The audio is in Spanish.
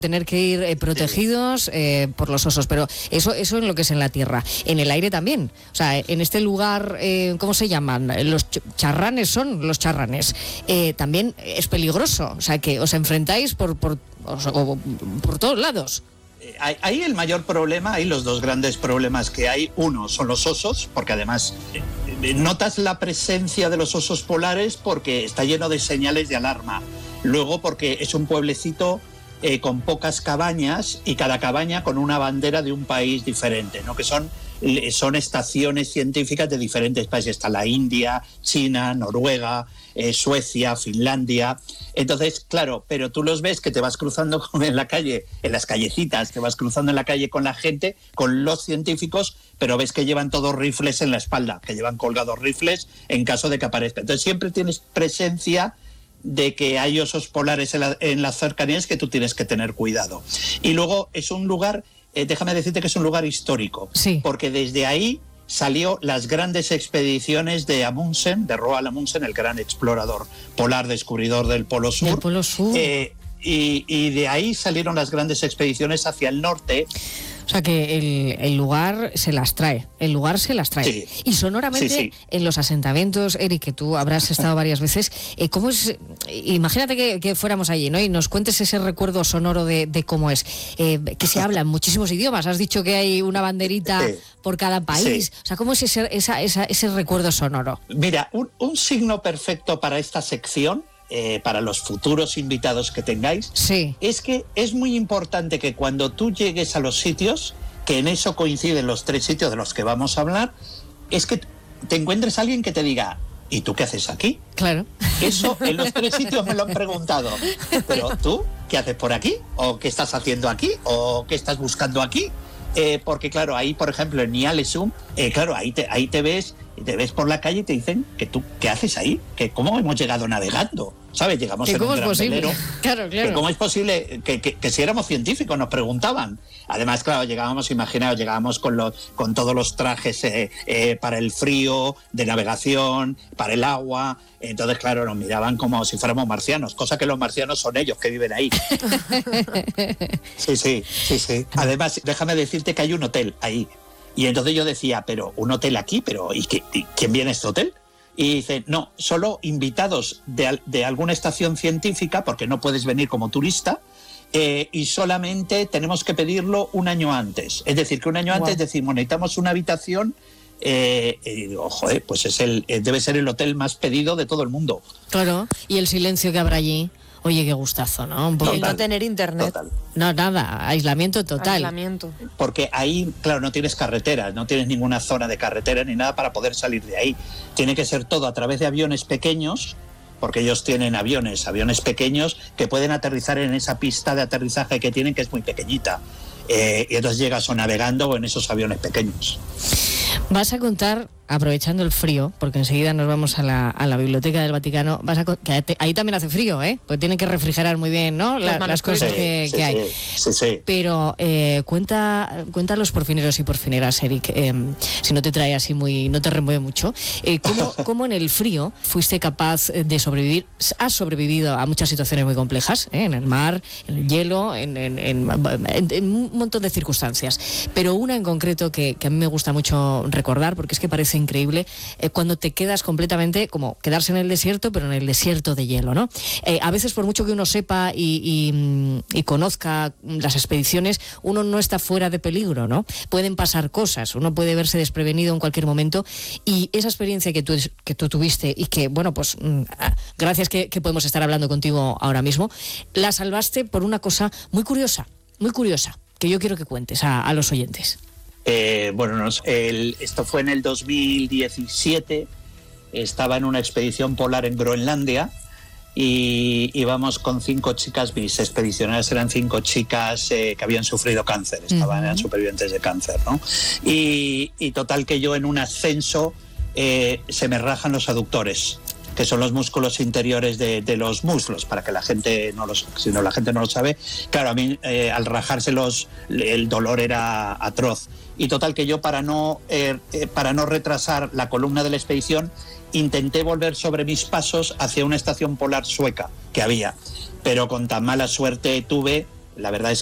tener que ir protegidos por los osos, pero eso en lo que es en la tierra. En el aire también. O sea, en este lugar, ¿cómo se llaman? Los charranes son los charranes. También es peligroso. O sea, que os enfrentáis por todos lados. Ahí el mayor problema, hay los dos grandes problemas que hay. Uno son los osos, porque además notas la presencia de los osos polares porque está lleno de señales de alarma. Luego porque es un pueblecito con pocas cabañas y cada cabaña con una bandera de un país diferente, ¿no? Que son estaciones científicas de diferentes países. Está la India, China, Noruega, Suecia, Finlandia. Entonces, claro, pero tú los ves que te vas cruzando en la calle, en las callecitas, te vas cruzando en la calle con la gente, con los científicos, pero ves que llevan todos rifles en la espalda, que llevan colgados rifles en caso de que aparezca. Entonces siempre tienes presencia de que hay osos polares en las cercanías que tú tienes que tener cuidado. Y luego es un lugar, déjame decirte que es un lugar histórico, sí, porque desde ahí salió las grandes expediciones de Amundsen, de Roald Amundsen, el gran explorador polar, descubridor del Polo Sur. Del Polo Sur. Y de ahí salieron las grandes expediciones hacia el norte. O sea que el lugar se las trae, Sí. Y sonoramente, sí. En los asentamientos, Eric, que tú habrás estado varias veces, ¿cómo es? Imagínate que fuéramos allí, ¿no? Y nos cuentes ese recuerdo sonoro de cómo es, que se hablan muchísimos idiomas. Has dicho que hay una banderita por cada país. Sí. O sea, ¿cómo es ese recuerdo sonoro? Mira, un signo perfecto para esta sección, para los futuros invitados que tengáis, sí, es que es muy importante que cuando tú llegues a los sitios, que en eso coinciden los 3 sitios de los que vamos a hablar, es que te encuentres a alguien que te diga: ¿y tú qué haces aquí? Claro. Eso en los 3 sitios me lo han preguntado. Pero tú, ¿qué haces por aquí? ¿O qué estás haciendo aquí? ¿O qué estás buscando aquí? Porque claro, ahí por ejemplo en Ny-Ålesund, claro, ahí te ves por la calle y te dicen que tú, ¿qué haces ahí? Que cómo hemos llegado navegando, ¿sabes? Llegamos en un gran velero. Claro. Que ¿cómo es posible que si éramos científicos? Nos preguntaban. Además, claro, llegábamos con todos los trajes para el frío, de navegación, para el agua. Entonces, claro, nos miraban como si fuéramos marcianos, cosa que los marcianos son ellos que viven ahí. Sí. Además, déjame decirte que hay un hotel ahí. Y entonces yo decía, pero un hotel aquí, ¿y quién viene a este hotel? Y dice, no, solo invitados de alguna estación científica, porque no puedes venir como turista, y solamente tenemos que pedirlo un año antes. Es decir, que un año antes decimos, necesitamos una habitación, y digo, joder, pues debe ser el hotel más pedido de todo el mundo. Claro, y el silencio que habrá allí. Oye, qué gustazo, ¿no? Y no tener internet. Total. No, nada, aislamiento total. Aislamiento. Porque ahí, claro, no tienes carretera, no tienes ninguna zona de carretera ni nada para poder salir de ahí. Tiene que ser todo a través de aviones pequeños, porque ellos tienen aviones pequeños que pueden aterrizar en esa pista de aterrizaje que tienen, que es muy pequeñita. Y entonces llegas o navegando o en esos aviones pequeños. Vas a contar, aprovechando el frío, porque enseguida nos vamos a la Biblioteca del Vaticano, que ahí también hace frío, porque tienen que refrigerar muy bien, ¿no? Las cosas que hay. Sí. Pero cuenta los porfineros y porfineras, Eric, si no te trae así no te remueve mucho, ¿cómo en el frío fuiste capaz de sobrevivir? Has sobrevivido a muchas situaciones muy complejas, en el mar, en el hielo, en un montón de circunstancias, pero una en concreto que a mí me gusta mucho recordar, porque es que parece increíble, cuando te quedas completamente, como quedarse en el desierto, pero en el desierto de hielo, ¿no? A veces, por mucho que uno sepa y conozca las expediciones, uno no está fuera de peligro, ¿no? Pueden pasar cosas, uno puede verse desprevenido en cualquier momento, y esa experiencia que tú tuviste y que, bueno, pues gracias que podemos estar hablando contigo ahora mismo, la salvaste por una cosa muy curiosa, que yo quiero que cuentes a los oyentes. Esto fue en el 2017, estaba en una expedición polar en Groenlandia y íbamos con 5 chicas, mis expedicionarias eran 5 chicas que habían sufrido cáncer, eran supervivientes de cáncer, ¿no? Y total que yo en un ascenso se me rajan los aductores, que son los músculos interiores de los muslos, para que la gente la gente no lo sabe. Claro, a mí al rajárselos el dolor era atroz. Y total que yo para no retrasar la columna de la expedición intenté volver sobre mis pasos hacia una estación polar sueca que había, pero con tan mala suerte tuve, la verdad es